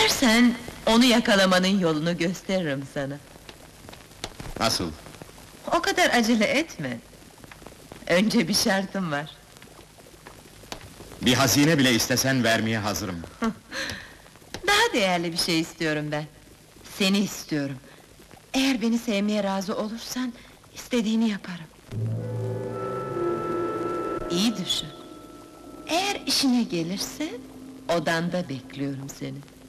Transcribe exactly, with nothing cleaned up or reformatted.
İstersen onu yakalamanın yolunu gösteririm sana. Nasıl? O kadar acele etme. Önce bir şartım var. Bir hazine bile istesen vermeye hazırım. Daha değerli bir şey istiyorum ben. Seni istiyorum. Eğer beni sevmeye razı olursan, istediğini yaparım. İyi düşün. Eğer işine gelirse, odanda bekliyorum seni.